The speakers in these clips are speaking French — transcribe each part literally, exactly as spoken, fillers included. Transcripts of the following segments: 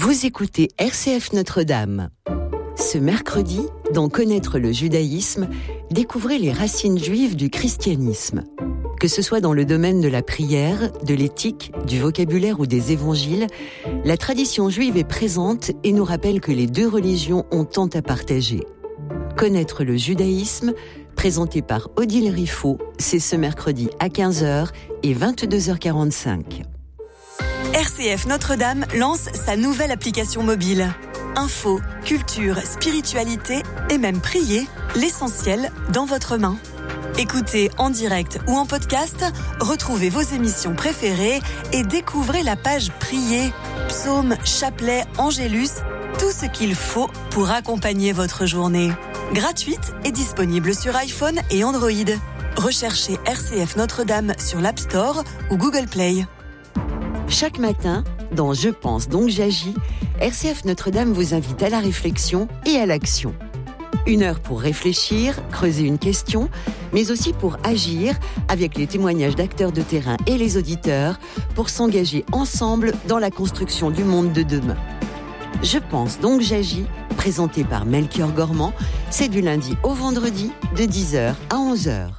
Vous écoutez R C F Notre-Dame. Ce mercredi, dans Connaître le judaïsme, découvrez les racines juives du christianisme. Que ce soit dans le domaine de la prière, de l'éthique, du vocabulaire ou des évangiles, la tradition juive est présente et nous rappelle que les deux religions ont tant à partager. Connaître le judaïsme, présenté par Odile Riffaut, c'est ce mercredi à quinze heures et vingt-deux heures quarante-cinq. R C F Notre-Dame lance sa nouvelle application mobile. Info, culture, spiritualité et même prier, l'essentiel dans votre main. Écoutez en direct ou en podcast, retrouvez vos émissions préférées et découvrez la page Prier, psaumes, chapelets, angélus, tout ce qu'il faut pour accompagner votre journée. Gratuite et disponible sur iPhone et Android. Recherchez R C F Notre-Dame sur l'App Store ou Google Play. Chaque matin, dans Je pense donc j'agis, R C F Notre-Dame vous invite à la réflexion et à l'action. Une heure pour réfléchir, creuser une question, mais aussi pour agir avec les témoignages d'acteurs de terrain et les auditeurs pour s'engager ensemble dans la construction du monde de demain. Je pense donc j'agis, présenté par Melchior Gormand, c'est du lundi au vendredi de dix heures à onze heures.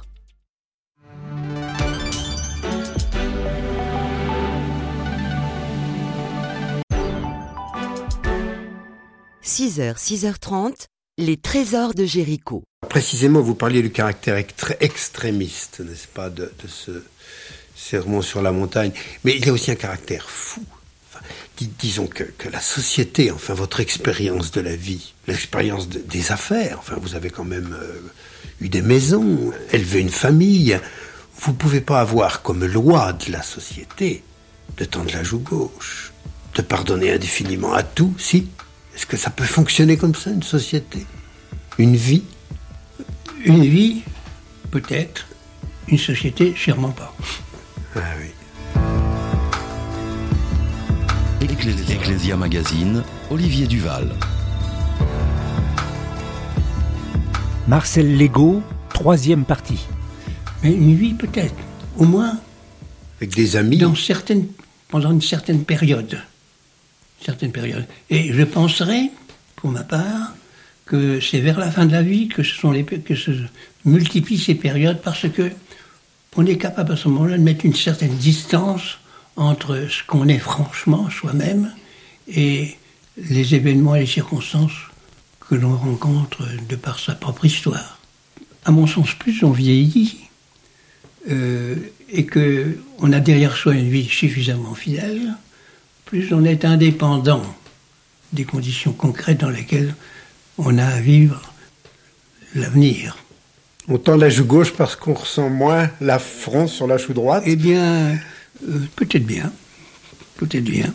six heures, six heures trente, les trésors de Jéricho. Précisément, vous parliez du caractère extré- extrémiste, n'est-ce pas, de, de ce sermon sur la montagne. Mais il y a aussi un caractère fou. Enfin, dis, disons que, que la société, enfin votre expérience de la vie, l'expérience de, des affaires, enfin vous avez quand même euh, eu des maisons, élevé une famille. Vous ne pouvez pas avoir comme loi de la société de tendre la joue gauche, de pardonner indéfiniment à tout, si. Est-ce que ça peut fonctionner comme ça, une société ? Une vie ? Une vie, peut-être. Une société, sûrement pas. Ah oui. Ecclesia Magazine, Olivier Duval. Marcel Legault, troisième partie. Mais une vie, peut-être. Au moins. Avec des amis ? Dans certaines, pendant une certaine période. Certaines périodes. Et je penserais, pour ma part, que c'est vers la fin de la vie que, ce sont les, que se multiplient ces périodes parce que on est capable à ce moment-là de mettre une certaine distance entre ce qu'on est franchement soi-même et les événements et les circonstances que l'on rencontre de par sa propre histoire. À mon sens, plus on vieillit euh, et qu'on a derrière soi une vie suffisamment fidèle, plus on est indépendant des conditions concrètes dans lesquelles on a à vivre l'avenir. On tend la joue gauche parce qu'on ressent moins l'affront sur la joue droite ? Eh bien, euh, peut-être bien. Peut-être bien.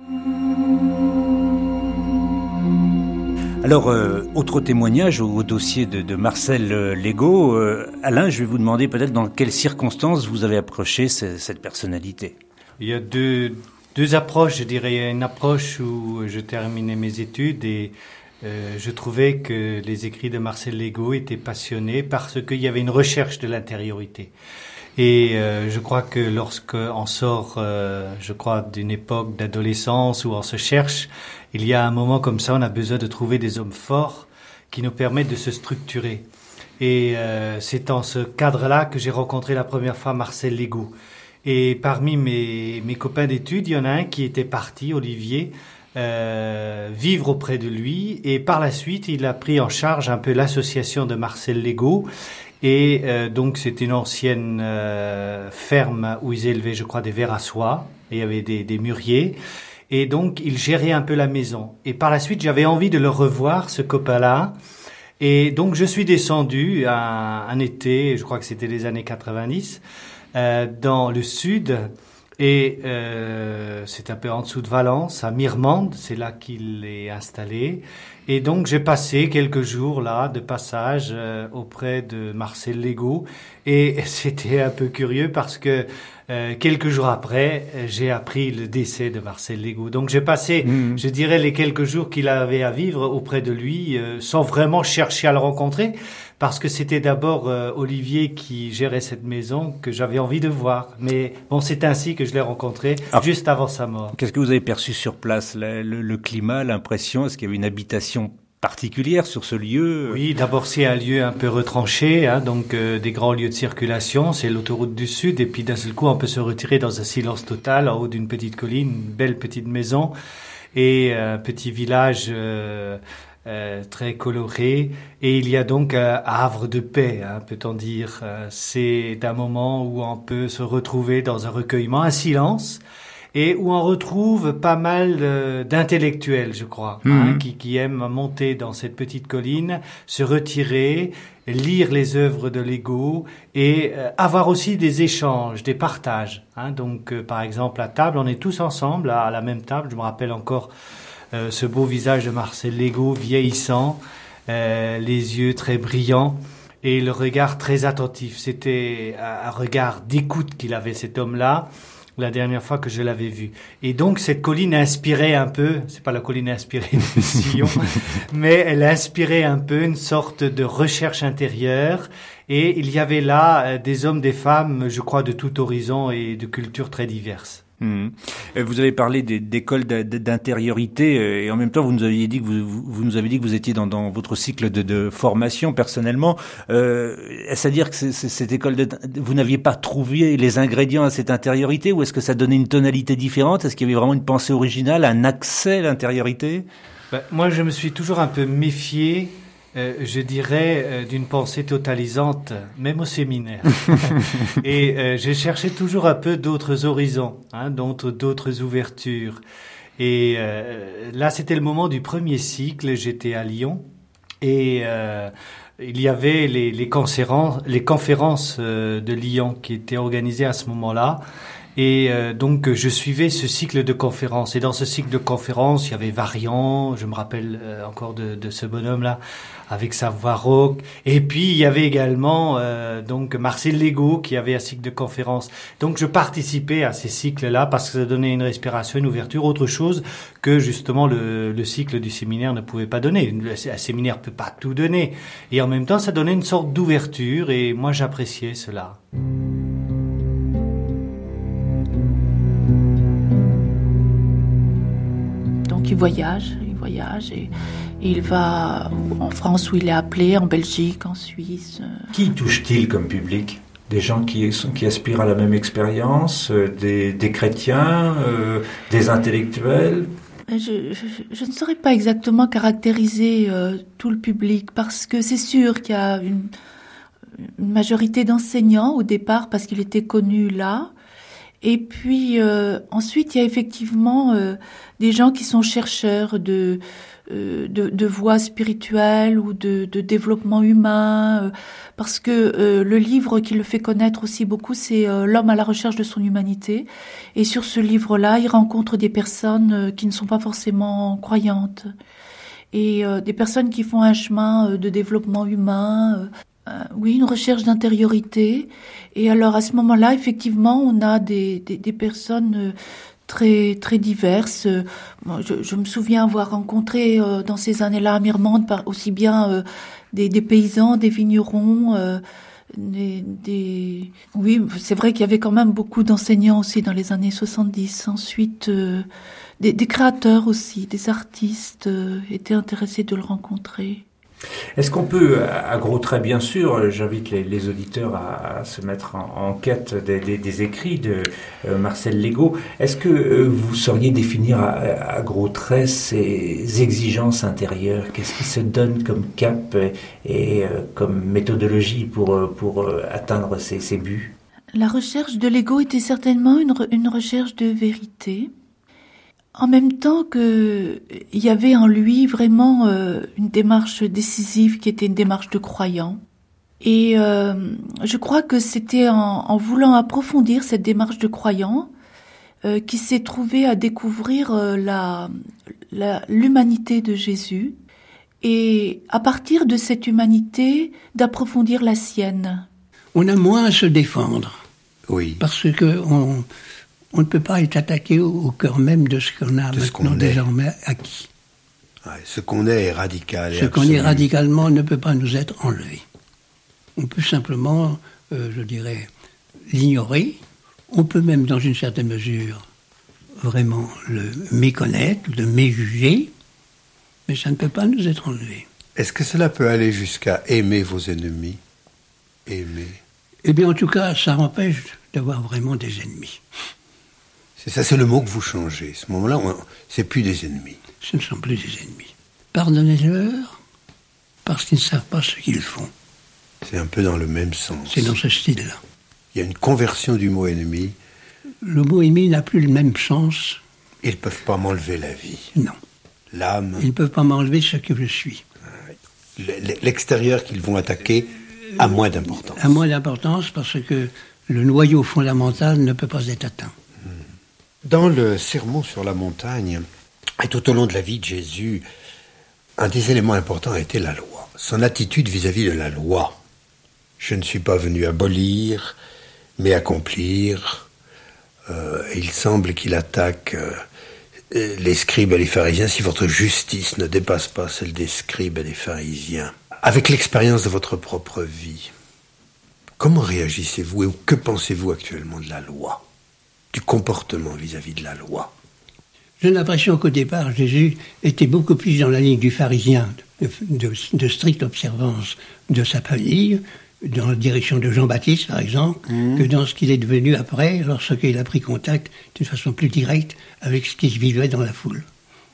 Alors, euh, autre témoignage au, au dossier de, de Marcel euh, Legault. Euh, Alain, je vais vous demander peut-être dans quelles circonstances vous avez approché ce, cette personnalité. Il y a deux... Deux approches, je dirais. Une approche où je terminais mes études et euh, je trouvais que les écrits de Marcel Legault étaient passionnés parce qu'il y avait une recherche de l'intériorité. Et euh, je crois que lorsqu'on sort, euh, je crois, d'une époque d'adolescence où on se cherche, il y a un moment comme ça, on a besoin de trouver des hommes forts qui nous permettent de se structurer. Et euh, c'est dans ce cadre-là que j'ai rencontré la première fois Marcel Legault. Et parmi mes, mes copains d'études, il y en a un qui était parti, Olivier, euh, vivre auprès de lui. Et par la suite, il a pris en charge un peu l'association de Marcel Legault. Et euh, donc, c'était une ancienne euh, ferme où ils élevaient, je crois, des vers à soie. Et il y avait des, des mûriers. Et donc, il gérait un peu la maison. Et par la suite, j'avais envie de le revoir, ce copain-là. Et donc, je suis descendu un, un été, je crois que c'était les années quatre-vingt-dix, Euh, dans le sud, et euh, c'est un peu en dessous de Valence, à Mirmande, c'est là qu'il est installé. Et donc j'ai passé quelques jours là de passage euh, auprès de Marcel Legault, et c'était un peu curieux parce que Euh, quelques jours après, j'ai appris le décès de Marcel Legault. Donc j'ai passé, mmh. je dirais, les quelques jours qu'il avait à vivre auprès de lui, euh, sans vraiment chercher à le rencontrer, parce que c'était d'abord euh, Olivier qui gérait cette maison que j'avais envie de voir. Mais bon, c'est ainsi que je l'ai rencontré, ah. juste avant sa mort. Qu'est-ce que vous avez perçu sur place, le, le, le climat, l'impression? Est-ce qu'il y avait une habitation particulière sur ce lieu? Oui, d'abord c'est un lieu un peu retranché, hein, donc euh, des grands lieux de circulation, c'est l'autoroute du Sud, et puis d'un seul coup on peut se retirer dans un silence total en haut d'une petite colline, une belle petite maison et un petit village euh, euh, très coloré, et il y a donc un havre de paix, hein, peut-on dire. Euh, c'est un moment où on peut se retrouver dans un recueillement, un silence, et où on retrouve pas mal euh, d'intellectuels, je crois, mmh. hein, qui, qui aiment monter dans cette petite colline, se retirer, lire les œuvres de Legault et euh, avoir aussi des échanges, des partages. Hein. Donc, euh, par exemple, à table, on est tous ensemble à, à la même table. Je me rappelle encore euh, ce beau visage de Marcel Legault, vieillissant, euh, les yeux très brillants et le regard très attentif. C'était un, un regard d'écoute qu'il avait, cet homme-là, la dernière fois que je l'avais vu. Et donc, cette colline inspirait un peu, c'est pas la colline inspirée de Sillon, mais elle inspirait un peu une sorte de recherche intérieure. Et il y avait là des hommes, des femmes, je crois, de tout horizon et de cultures très diverses. Mmh. Vous avez parlé d'école d'intériorité et en même temps vous nous aviez dit que vous, vous nous avez dit que vous étiez dans, dans votre cycle de, de formation personnellement. Euh, est-ce à dire que c'est, c'est, cette école de, vous n'aviez pas trouvé les ingrédients à cette intériorité, ou est-ce que ça donnait une tonalité différente? Est-ce qu'il y avait vraiment une pensée originale, un accès à l'intériorité? Ben, moi, je me suis toujours un peu méfié. Euh, je dirais, euh, d'une pensée totalisante, même au séminaire. Et euh, j'ai cherché toujours un peu d'autres horizons, hein, d'autres, d'autres ouvertures. Et euh, là, c'était le moment du premier cycle, j'étais à Lyon, et euh, il y avait les, les conférences, les conférences euh, de Lyon qui étaient organisées à ce moment-là. Et euh, donc je suivais ce cycle de conférences, et dans ce cycle de conférences il y avait Variant, je me rappelle euh, encore de, de ce bonhomme-là avec sa voix rauque, et puis il y avait également euh, donc Marcel Legault qui avait un cycle de conférences. Donc je participais à ces cycles-là parce que ça donnait une respiration, une ouverture, autre chose que justement le, le cycle du séminaire ne pouvait pas donner. Un séminaire peut pas tout donner, et en même temps ça donnait une sorte d'ouverture, et moi j'appréciais cela. Il voyage, il voyage et, et il va en France où il est appelé, en Belgique, en Suisse. Qui touche-t-il comme public? Des gens qui, qui aspirent à la même expérience, des, des chrétiens, euh, des intellectuels? Je, je, je ne saurais pas exactement caractériser euh, tout le public, parce que c'est sûr qu'il y a une, une majorité d'enseignants au départ, parce qu'il était connu là. Et puis euh, ensuite, il y a effectivement euh, des gens qui sont chercheurs de euh, de, de voies spirituelles ou de, de développement humain, euh, parce que euh, le livre qui le fait connaître aussi beaucoup, c'est euh, L'homme à la recherche de son humanité. Et sur ce livre-là, il rencontre des personnes euh, qui ne sont pas forcément croyantes, et euh, des personnes qui font un chemin euh, de développement humain. Euh, Euh, oui, une recherche d'intériorité. Et alors à ce moment-là, effectivement, on a des, des, des personnes euh, très très diverses. Euh, je, je me souviens avoir rencontré euh, dans ces années-là à Mirmande par, aussi bien euh, des, des paysans, des vignerons, euh, des, des... Oui, c'est vrai qu'il y avait quand même beaucoup d'enseignants aussi dans les années soixante-dix. Ensuite, euh, des, des créateurs aussi, des artistes euh, étaient intéressés de le rencontrer. Est-ce qu'on peut, à gros traits bien sûr, j'invite les, les auditeurs à, à se mettre en, en quête des, des, des écrits de euh, Marcel Legault, est-ce que euh, vous sauriez définir à, à gros traits ces exigences intérieures? Qu'est-ce qui se donne comme cap et, et euh, comme méthodologie pour, pour euh, atteindre ces, ces buts? La recherche de Legault était certainement une, une recherche de vérité. En même temps que il y avait en lui vraiment euh, une démarche décisive qui était une démarche de croyant. Et euh, je crois que c'était en, en voulant approfondir cette démarche de croyant euh, qu'il s'est trouvé à découvrir euh, la, la, l'humanité de Jésus, et à partir de cette humanité d'approfondir la sienne. On a moins à se défendre. Oui. Parce que on, on ne peut pas être attaqué au, au cœur même de ce qu'on a De ce maintenant qu'on est. désormais acquis. Ouais, ce qu'on est est radical. et Ce qu'on absolu. est radicalement ne peut pas nous être enlevé. On peut simplement, euh, je dirais, l'ignorer. On peut même, dans une certaine mesure, vraiment le méconnaître, le méjuger, mais ça ne peut pas nous être enlevé. Est-ce que cela peut aller jusqu'à aimer vos ennemis? Aimer. Eh bien, en tout cas, ça empêche d'avoir vraiment des ennemis. C'est ça, c'est le mot que vous changez. À ce moment-là, on- c'est plus des ennemis. Ce ne sont plus des ennemis. Pardonnez-leur parce qu'ils ne savent pas ce qu'ils font. C'est un peu dans le même sens. C'est dans ce style-là. Il y a une conversion du mot ennemi. Le mot ennemi n'a plus le même sens. Ils ne peuvent pas m'enlever la vie. Non. L'âme, Ils ne peuvent pas m'enlever ce que je suis. l- l'extérieur qu'ils vont attaquer a moins d'importance. À moins d'importance parce que le noyau fondamental ne peut pas être atteint. Dans le sermon sur la montagne, et tout au long de la vie de Jésus, un des éléments importants a été la loi. Son attitude vis-à-vis de la loi. Je ne suis pas venu abolir, mais accomplir. Euh, il semble qu'il attaque euh, les scribes et les pharisiens si votre justice ne dépasse pas celle des scribes et des pharisiens. Avec l'expérience de votre propre vie, comment réagissez-vous et que pensez-vous actuellement de la loi, du comportement vis-à-vis de la loi? J'ai l'impression qu'au départ, Jésus était beaucoup plus dans la ligne du pharisien, de, de, de stricte observance de sa famille, dans la direction de Jean-Baptiste, par exemple, mmh. que dans ce qu'il est devenu après, lorsqu'il a pris contact d'une façon plus directe avec ce qui se vivait dans la foule.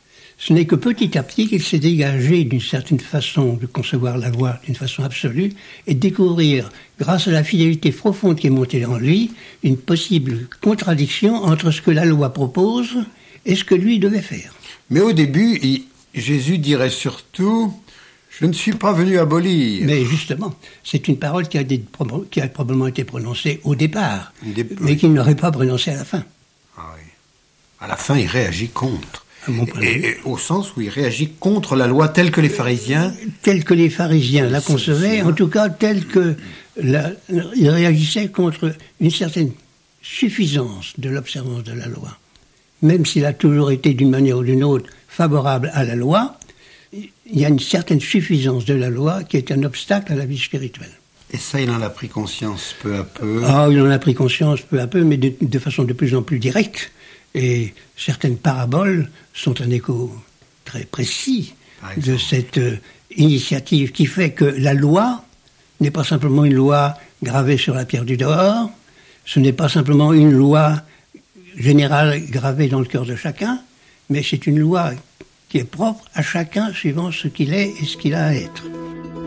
Ce n'est que petit à petit qu'il s'est dégagé d'une certaine façon de concevoir la loi d'une façon absolue et de découvrir, grâce à la fidélité profonde qui est montée en lui, une possible contradiction entre ce que la loi propose et ce que lui devait faire. Mais au début, il, Jésus dirait surtout « Je ne suis pas venu abolir ». Mais justement, c'est une parole qui a, des, qui a probablement été prononcée au départ, Des, mais oui. qu'il n'aurait pas prononcée à la fin. Ah oui. À la fin, il réagit contre. Et, et au sens où il réagit contre la loi telle que les pharisiens... Telle que les pharisiens la concevaient, en tout cas telle que... La, il réagissait contre une certaine suffisance de l'observance de la loi. Même s'il a toujours été d'une manière ou d'une autre favorable à la loi, il y a une certaine suffisance de la loi qui est un obstacle à la vie spirituelle. Et ça, il en a pris conscience peu à peu. Ah, il en a pris conscience peu à peu, mais de, de façon de plus en plus directe. Et certaines paraboles sont un écho très précis de cette euh, initiative qui fait que la loi n'est pas simplement une loi gravée sur la pierre du dehors, ce n'est pas simplement une loi générale gravée dans le cœur de chacun, mais c'est une loi qui est propre à chacun suivant ce qu'il est et ce qu'il a à être.